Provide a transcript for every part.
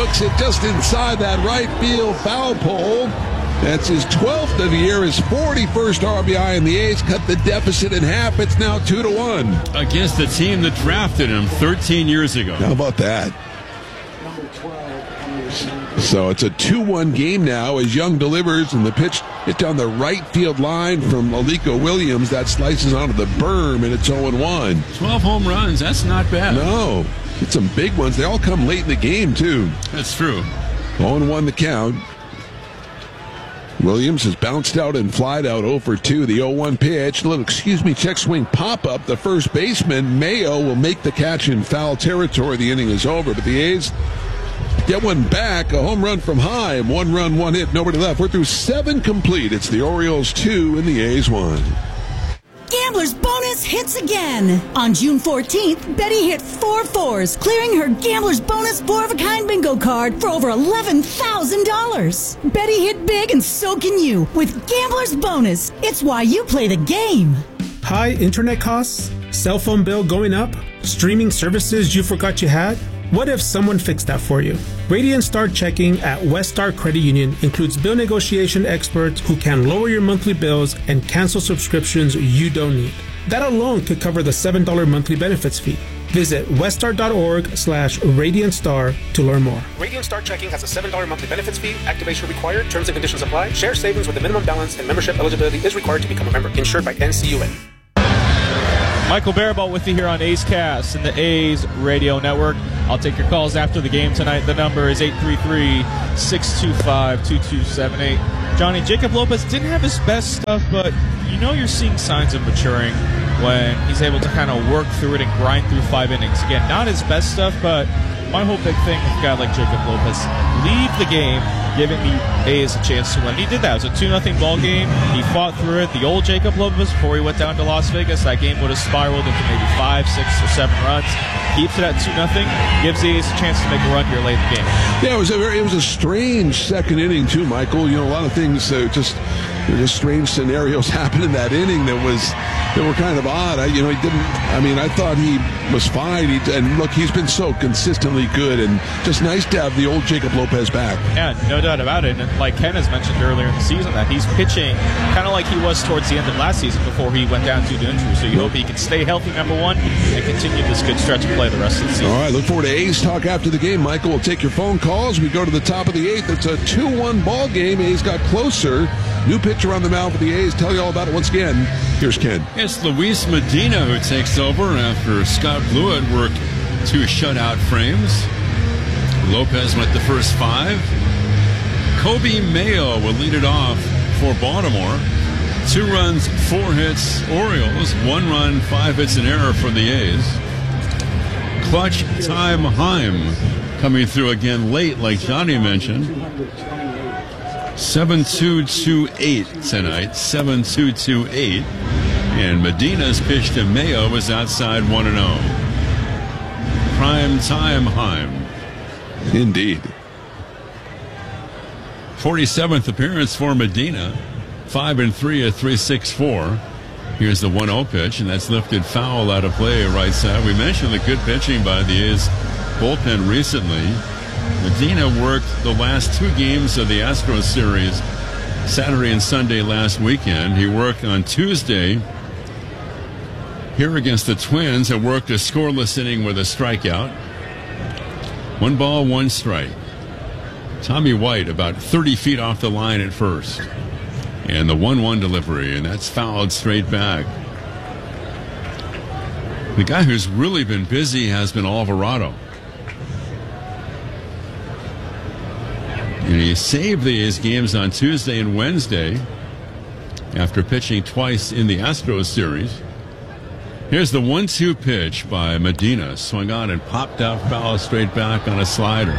hooks it just inside that right field foul pole. That's his 12th of the year, his 41st RBI, and the A's cut the deficit in half. It's now 2-1. Against the team that drafted him 13 years ago. How about that? So it's a 2-1 game now as Young delivers, and the pitch hit down the right field line from Aliko Williams. That slices onto the berm, and it's 0-1. 12 home runs, that's not bad. No, it's some big ones. They all come late in the game, too. That's true. 0-1 the count. Williams has bounced out and flied out 0-2. The 0-1 pitch. Little, check swing pop-up. The first baseman, Mayo, will make the catch in foul territory. The inning is over, but the A's get one back. A home run from Heim. 1 run, 1 hit, nobody left. We're through 7 complete. It's the Orioles 2 and the A's 1. Gambler's Bonus hits again. On June 14th, Betty hit 4 fours, clearing her Gambler's Bonus 4-of-a-kind bingo card for over $11,000. Betty hit big, and so can you with Gambler's Bonus. It's why you play the game. High internet costs? Cell phone bill going up? Streaming services you forgot you had? What if someone fixed that for you? Radiant Star Checking at West Star Credit Union includes bill negotiation experts who can lower your monthly bills and cancel subscriptions you don't need. That alone could cover the $7 monthly benefits fee. Visit weststar.org/RadiantStar to learn more. Radiant Star Checking has a $7 monthly benefits fee. Activation required. Terms and conditions apply. Share savings with a minimum balance and membership eligibility is required to become a member. Insured by NCUA. Michael Barabalt with you here on A's Cast and the A's Radio Network. I'll take your calls after the game tonight. The number is 833-625-2278. Johnny, Jacob Lopez didn't have his best stuff, but you're seeing signs of maturing when he's able to kind of work through it and grind through 5 innings. Again, not his best stuff, but my whole big thing with a guy like Jacob Lopez, leave the game giving the A's a chance to win. He did that. It was a 2-0 ball game. He fought through it. The old Jacob Lopez, before he went down to Las Vegas, that game would have spiraled into maybe 5, 6, or 7 runs. Keeps it at 2-0, gives the A's a chance to make a run here late in the game. Yeah, it was a strange second inning too, Michael. A lot of things just strange scenarios happened in that inning that were kind of odd. I thought he was fine. He's been so consistently good, and just nice to have the old Jacob Lopez back. Yeah, no doubt about it. And like Ken has mentioned earlier in the season, that he's pitching kind of like he was towards the end of last season before he went down due to injury. So you hope he can stay healthy, number one, and continue this good stretch of play the rest of the season. All right, look forward to A's Talk after the game. Michael will take your phone calls. We go to the top of the 8th. It's a 2-1 ball game. A's got closer. New pitcher on the mound for the A's. Tell you all about it once again. Here's Ken. It's Luis Medina who takes over after Scott Blewett worked 2 shutout frames. Lopez went the first 5. Kobe Mayo will lead it off for Baltimore. 2 runs, 4 hits, Orioles. 1 run, 5 hits, an error for the A's. Clutch time Heim coming through again late, like Johnny mentioned. 7-2-2-8 tonight. 7-2-2-8. And Medina's pitch to Mayo was outside 1-0. Prime time Heim. Indeed. 47th appearance for Medina. 5-3 at 3.64. Here's the 1-0 pitch, and that's lifted foul out of play right side. We mentioned the good pitching by the A's bullpen recently. Medina worked the last 2 games of the Astros series, Saturday and Sunday last weekend. He worked on Tuesday here against the Twins and worked a scoreless inning with a strikeout. 1 ball, 1 strike. Tommy White about 30 feet off the line at first. And the 1-1 delivery, and that's fouled straight back. The guy who's really been busy has been Alvarado. And he saved his games on Tuesday and Wednesday after pitching twice in the Astros series. Here's the 1-2 pitch by Medina. Swung on and popped out foul straight back on a slider.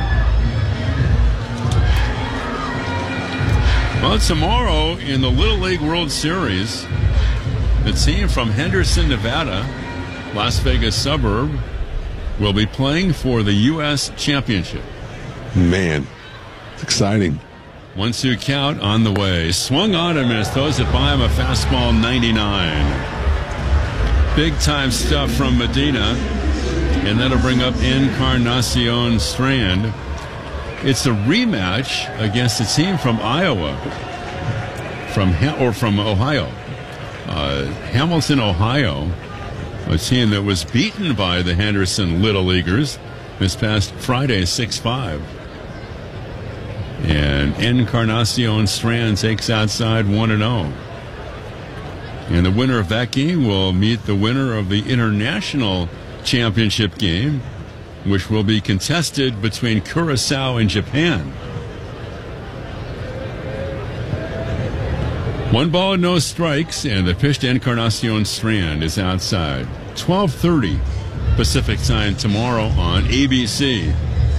Well, tomorrow in the Little League World Series, the team from Henderson, Nevada, Las Vegas suburb, will be playing for the U.S. Championship. Man, it's exciting. 1-2 count on the way. Swung on and missed. Throws it by him, a fastball 99. Big time stuff from Medina. And that'll bring up Encarnacion Strand. It's a rematch against a team from Iowa, from Ohio. Hamilton, Ohio, a team that was beaten by the Henderson Little Leaguers this past Friday, 6-5. And Encarnacion Strand takes outside 1-0. And the winner of that game will meet the winner of the international championship game, which will be contested between Curacao and Japan. 1 ball, no strikes, and the pitch to Encarnacion Strand is outside. 12:30 Pacific time tomorrow on ABC.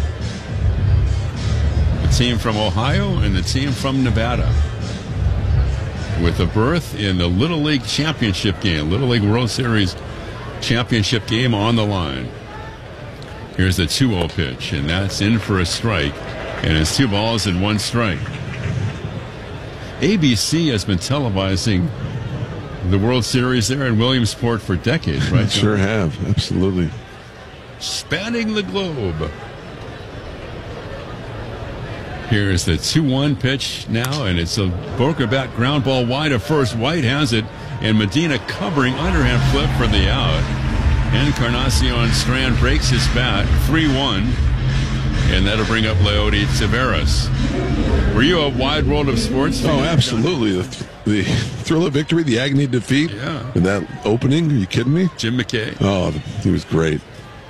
The team from Ohio and the team from Nevada, with a berth in the Little League Championship game, Little League World Series Championship game on the line. Here's the 2-0 pitch, and that's in for a strike, and it's 2 balls and 1 strike. ABC has been televising the World Series there in Williamsport for decades, right? Sure have, absolutely. Spanning the globe. Here's the 2-1 pitch now, and it's a broken back ground ball wide of first. White has it, and Medina covering underhand flip for the out. Encarnacion Strand breaks his bat, 3-1, and that'll bring up Leody Taveras. Were you a wide world of sports fan? Oh, absolutely. The thrill of victory, the agony of defeat. Yeah. And that opening, are you kidding me? Jim McKay. Oh, he was great.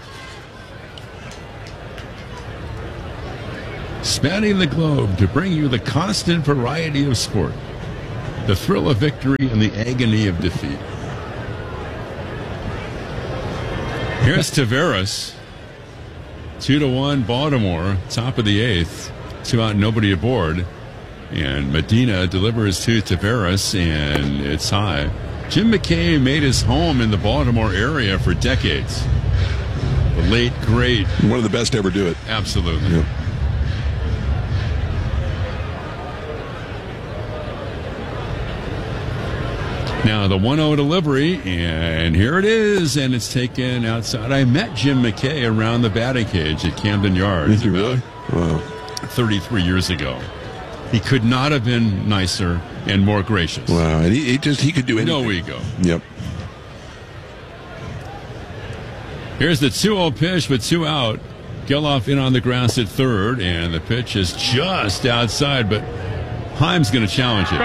Spanning the globe to bring you the constant variety of sport, the thrill of victory and the agony of defeat. Here's Taveras. 2-1 Baltimore, top of the 8th. 2 out, nobody aboard. And Medina delivers to Taveras, and it's high. Jim McKay made his home in the Baltimore area for decades. The late, great. One of the best to ever do it. Absolutely. Yep. Now the 1-0 delivery, and here it is, and it's taken outside. I met Jim McKay around the batting cage at Camden Yards. Did you really? Wow. 33 years ago. He could not have been nicer and more gracious. Wow, and he could do anything. No ego. Yep. Here's the 2-0 pitch with 2 out. Geloff in on the grass at third, and the pitch is just outside, but Heim's going to challenge it.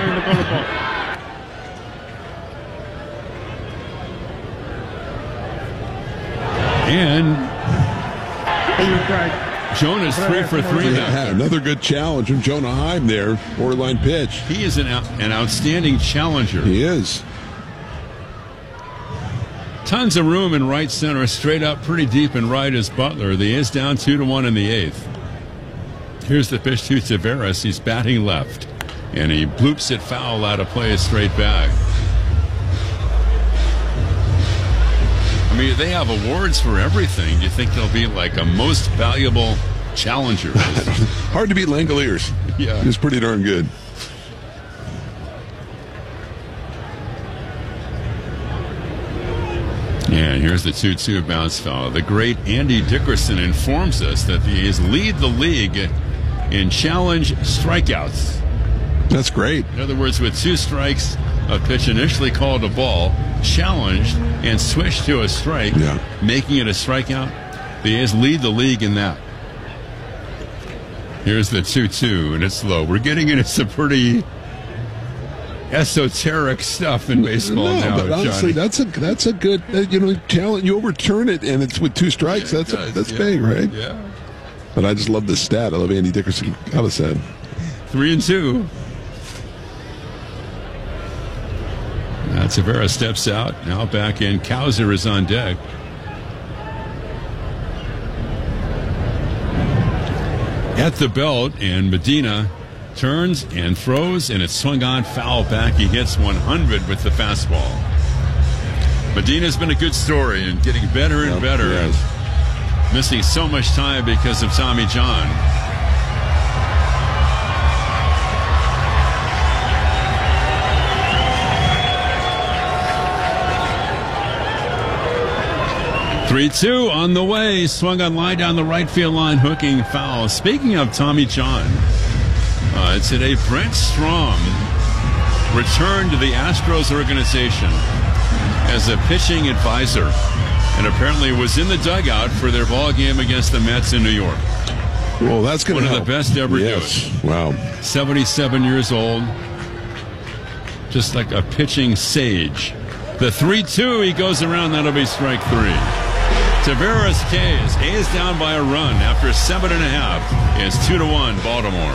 And Jonah's 3 for 3 Yeah, back there. another good challenge from Jonah Heim there. Borderline pitch. He is an outstanding challenger. He is. Tons of room in right center, straight up, pretty deep in right is Butler. The A's down 2-1 in the 8th. Here's the pitch to Taveras. He's batting left, and he bloops it foul out of play straight back. I mean, they have awards for everything. Do you think they'll be like a most valuable challenger? Hard to beat Langoliers. Yeah. He's pretty darn good. And here's the 2-2 bounce foul. The great Andy Dickerson informs us that the A's lead the league in challenge strikeouts. That's great. In other words, with 2 strikes, a pitch initially called a ball, challenged, and switched to a strike, making it a strikeout. The A's lead the league in that. Here's the 2-2, and it's low. We're getting into some pretty esoteric stuff in baseball now, but honestly, Johnny. that's a good challenge. You overturn it, and it's with 2 strikes. Yeah, that's big, right? Yeah. But I just love this stat. I love Andy Dickerson. Got it said. 3-2. Tavera steps out. Now back in. Cowser is on deck. At the belt, and Medina turns and throws, and it's swung on foul back. He hits 100 with the fastball. Medina's been a good story and getting better and better. Yes. Missing so much time because of Tommy John. 3-2 on the way. Swung on line down the right field line, hooking foul. Speaking of Tommy John, today Brent Strom returned to the Astros organization as a pitching advisor, and apparently was in the dugout for their ball game against the Mets in New York. Well, that's going to One of the best ever do it. Wow. 77 years old. Just like a pitching sage. The 3-2, he goes around. That'll be strike 3. Tavares K's. A's down by a run after 7.5. It's 2-1 Baltimore.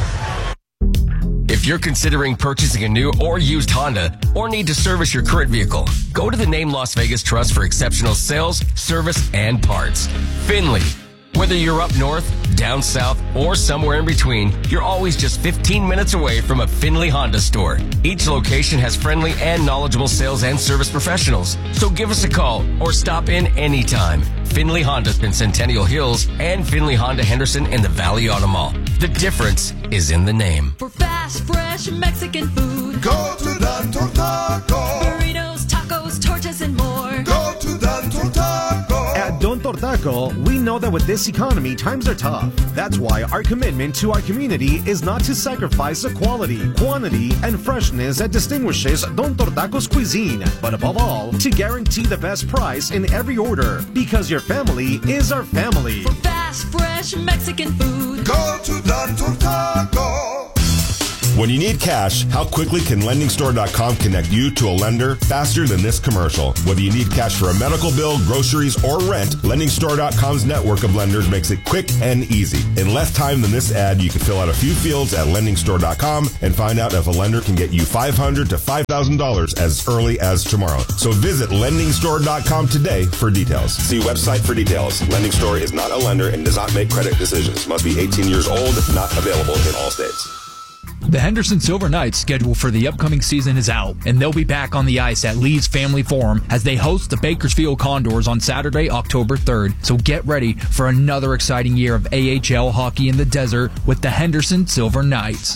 If you're considering purchasing a new or used Honda or need to service your current vehicle, go to the Name Las Vegas Trust for exceptional sales, service, and parts. Finley. Whether you're up north, down south, or somewhere in between, you're always just 15 minutes away from a Finley Honda store. Each location has friendly and knowledgeable sales and service professionals. So give us a call or stop in anytime. Finley Honda in Centennial Hills and Finley Honda Henderson in the Valley Auto Mall. The difference is in the name. For fast, fresh Mexican food, go to Don Tortaco. Burritos, tacos, tortas, and more. Go to Don Tortaco. At Don Tortaco, we know that with this economy, times are tough. That's why our commitment to our community is not to sacrifice the quality, quantity, and freshness that distinguishes Don Tortaco's cuisine, but above all, to guarantee the best price in every order, because your family is our family. For fast, fresh Mexican food, go to Don Tortaco. When you need cash, how quickly can LendingStore.com connect you to a lender faster than this commercial? Whether you need cash for a medical bill, groceries, or rent, LendingStore.com's network of lenders makes it quick and easy. In less time than this ad, you can fill out a few fields at LendingStore.com and find out if a lender can get you $500 to $5,000 as early as tomorrow. So visit LendingStore.com today for details. See website for details. Lending Store is not a lender and does not make credit decisions. Must be 18 years old, not available in all states. The Henderson Silver Knights schedule for the upcoming season is out, and they'll be back on the ice at Lee's Family Forum as they host the Bakersfield Condors on Saturday, October 3rd. So get ready for another exciting year of AHL hockey in the desert with the Henderson Silver Knights.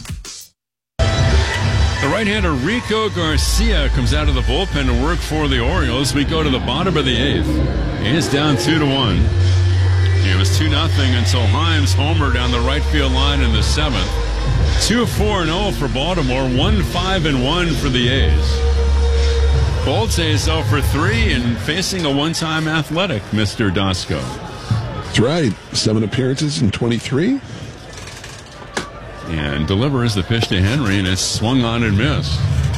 The right-hander Rico Garcia comes out of the bullpen to work for the Orioles. We go to the bottom of the 8th. He is down 2-1. It was 2-0 until Himes homered down the right field line in the 7th. 2-4-0 for Baltimore, 1-5-1 for the A's. Bolte is 0 for 3 and facing a one-time Athletic, Mr. Dosco. That's right. 7 appearances in 23. And delivers the pitch to Henry, and it's swung on and missed.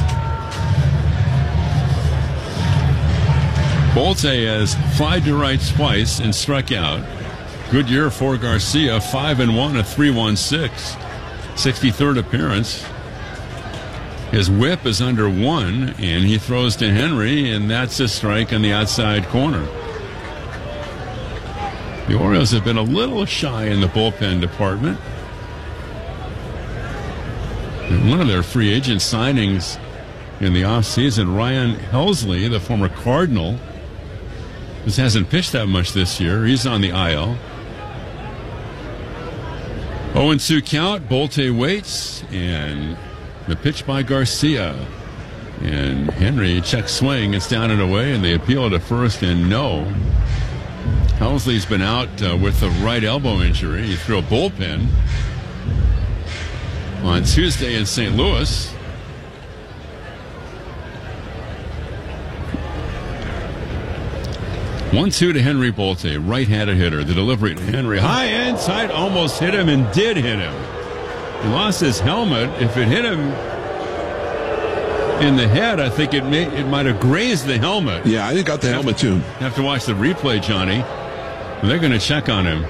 Bolte has flied to right twice and struck out. Good year for Garcia, 5-1, a 3.16. 63rd appearance. His whip is under 1, and he throws to Henry, and that's a strike on the outside corner. The Orioles have been a little shy in the bullpen department. And one of their free agent signings in the offseason, Ryan Helsley, the former Cardinal, just hasn't pitched that much this year. He's on the IL. 0-2 count. Bolte waits, and the pitch by Garcia. And Henry check swing. It's down and away, and they appeal to first, and no. Helsley's been out with a right elbow injury. He threw a bullpen on Tuesday in St. Louis. One-two to Henry Bolte, right-handed hitter. The delivery to Henry, high and tight, almost hit him and did hit him. He lost his helmet. If it hit him in the head, I think it might have grazed the helmet. Yeah, I think got the helmet too. Have to watch the replay, Johnny. They're going to check on him.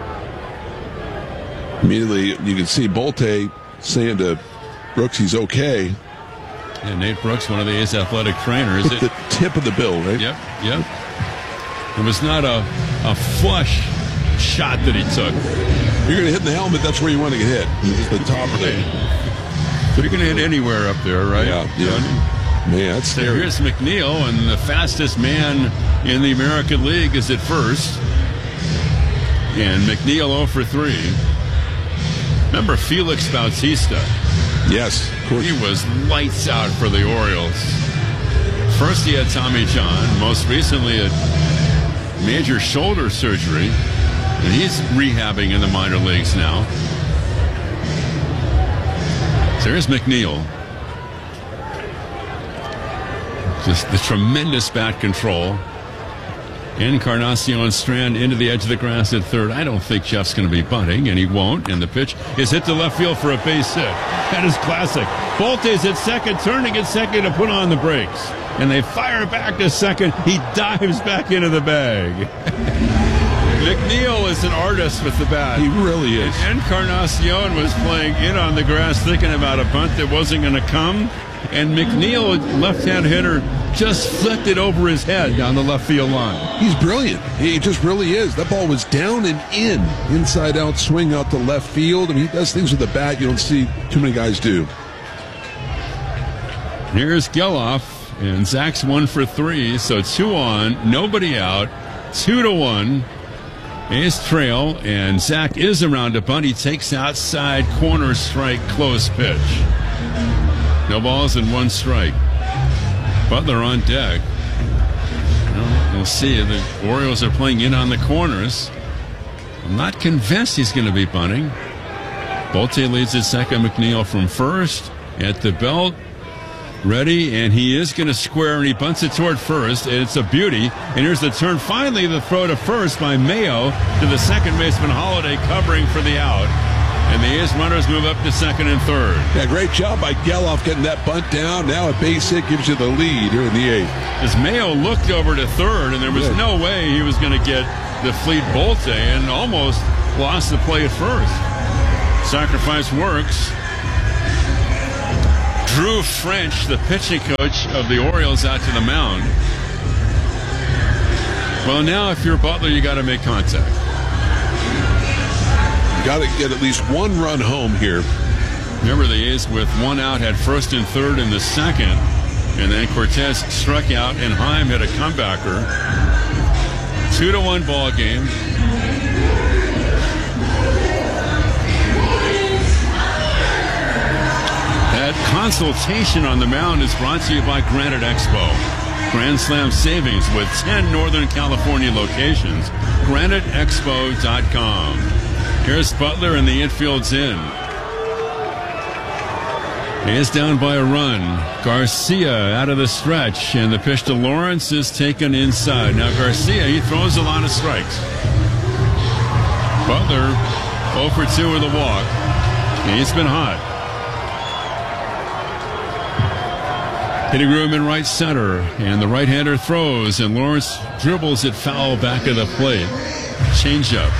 Immediately, you can see Bolte saying to Brooks he's okay. And Nate Brooks, one of the A's athletic trainers. With the tip of the bill, right? Yep. It was not a flush shot that he took. You're going to hit in the helmet, that's where you want to get hit. It's the top of it. So you're going to hit anywhere up there, right? Yeah. Man, that's so scary. here's McNeil, and the fastest man in the American League is at first. And McNeil 0 for 3. Remember Felix Bautista? Yes, of course. He was lights out for the Orioles. First he had Tommy John. Most recently major shoulder surgery, and he's rehabbing in the minor leagues now. So here's McNeil. Just the tremendous bat control. Encarnacion Strand into the edge of the grass at third. I don't think Jeff's going to be bunting, and he won't. And the pitch is hit to left field for a base hit. That is classic. Bolte's at second, turning at second to put on the brakes. And they fire back to second. He dives back into the bag. McNeil is an artist with the bat. He really is. And Encarnacion was playing in on the grass, thinking about a bunt that wasn't going to come. And McNeil, left-hand hitter, just flicked it over his head down the left field line. He's brilliant. He just really is. That ball was down and in. Inside-out swing out to left field. I mean, he does things with the bat you don't see too many guys do. Here's Geloff, and Zach's 1 for 3, so 2 on, nobody out, 2-1. A's trail, and Zach is around a bunt. He takes outside corner strike, close pitch. No balls and 1 strike. Butler on deck. We'll see. The Orioles are playing in on the corners. I'm not convinced he's going to be bunting. Bolte leads at second. McNeil from first at the belt. Ready, and he is going to square, and he bunts it toward first, and it's a beauty. And here's the turn. Finally, the throw to first by Mayo to the second baseman Holiday, covering for the out. And the A's runners move up to second and third. Yeah, great job by Geloff getting that bunt down. Now a base hit gives you the lead here in the 8th. As Mayo looked over to third, and there was no way he was going to get the fleet Bolte, and almost lost the play at first. Sacrifice works. Drew French, the pitching coach of the Orioles, out to the mound. Well, now if you're Butler, you got to make contact. You got to get at least 1 run home here. Remember, the A's with 1 out had first and third in the second, and then Cortez struck out, and Heim hit a comebacker. 2-1 ball game. That consultation on the mound is brought to you by Granite Expo. Grand Slam savings with 10 Northern California locations. GraniteExpo.com. Here's Butler, and the infield's in. He is down by a run. Garcia out of the stretch, and the pitch to Lawrence is taken inside. Now Garcia, he throws a lot of strikes. Butler 0 for 2 with a walk. He's been hot. Hitting room in right center, and the right-hander throws, and Lawrence dribbles it foul back of the plate. Changeup.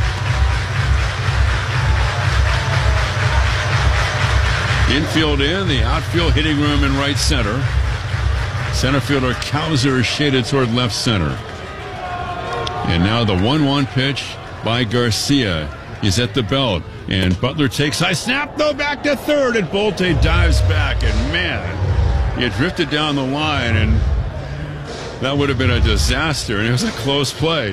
Infield in, the outfield hitting room in right center. Center fielder Cowser is shaded toward left center. And now the 1-1 pitch by Garcia. He's at the belt, and Butler takes high snap, though, back to third, and Bolte dives back, and man, he had drifted down the line, and that would have been a disaster, and it was a close play.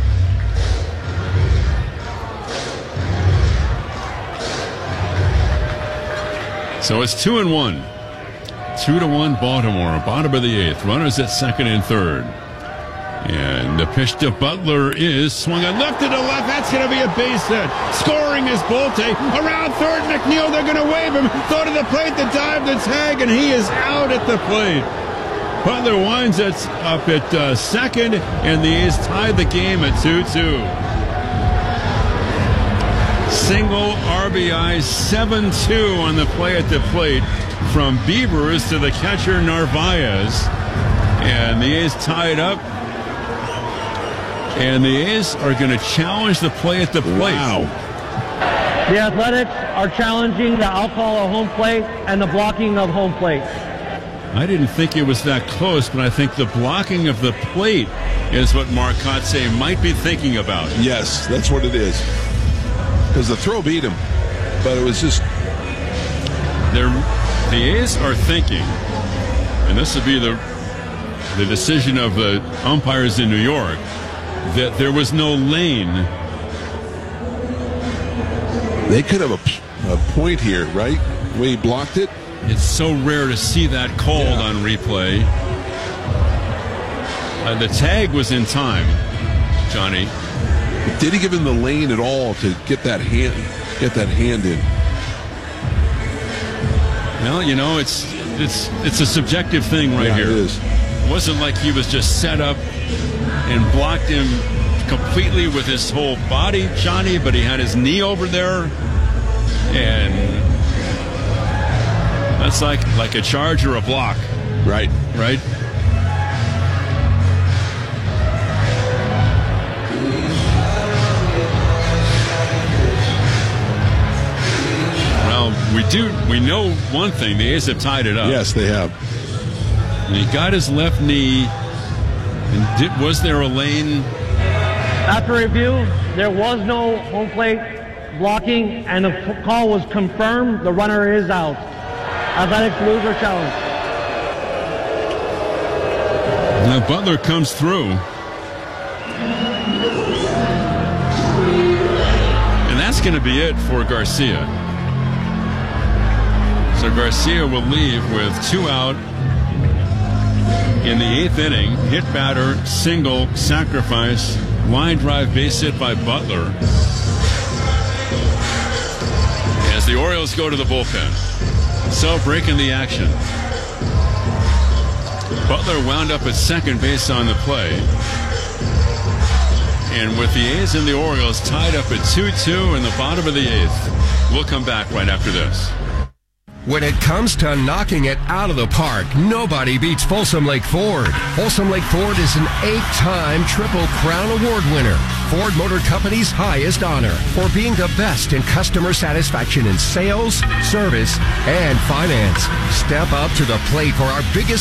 So it's 2-1. 2-1 Baltimore, bottom of the 8th. Runners at second and third. And the pitch to Butler is swung on left to the left. That's going to be a base hit. Scoring is Bolte. Around third, McNeil. They're going to wave him. Throw to the plate, the dive, the tag, and he is out at the plate. Butler winds it up at second, and the A's tied the game at 2-2. Single RBI, 7-2 on the play at the plate from Beavers to the catcher Narvaez. And the A's tied up. And the A's are going to challenge the play at the plate. Wow. The Athletics are challenging the outcall of home plate and the blocking of home plate. I didn't think it was that close, but I think the blocking of the plate is what Mark Kotsay might be thinking about. Yes, that's what it is. Because the throw beat him, but it was just... The A's are thinking, and this would be the decision of the umpires in New York, that there was no lane. They could have a point here, right? The way he blocked it. It's so rare to see that called on replay. The tag was in time. Johnny. Did he give him the lane at all to get that hand in? Well, you know, it's a subjective thing right here. It is. It wasn't like he was just set up and blocked him completely with his whole body, Johnny, but he had his knee over there, and that's like a charge or a block. Right. We know one thing. The A's have tied it up. Yes, they have. And he got his left knee. And was there a lane? After review, there was no home plate blocking, and the call was confirmed. The runner is out. Athletics lose their challenge. Now Butler comes through. And that's going to be it for Garcia. So Garcia will leave with 2 out in the 8th inning. Hit batter, single, sacrifice, line drive, base hit by Butler. As the Orioles go to the bullpen. So breaking the action. Butler wound up at second base on the play. And with the A's and the Orioles tied up at 2-2 in the bottom of the 8th. We'll come back right after this. When it comes to knocking it out of the park, nobody beats Folsom Lake Ford. Folsom Lake Ford is an 8-time Triple Crown Award winner. Ford Motor Company's highest honor for being the best in customer satisfaction in sales, service, and finance. Step up to the plate for our biggest